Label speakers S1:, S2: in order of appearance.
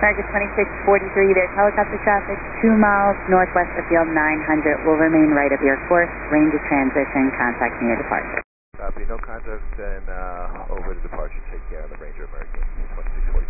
S1: American 2643, there's helicopter traffic 2 miles northwest of field 900. Will remain right of your course. Range of transition. Contact near departure.
S2: Copy. No contact and over the departure. Take care of the Ranger American 2643.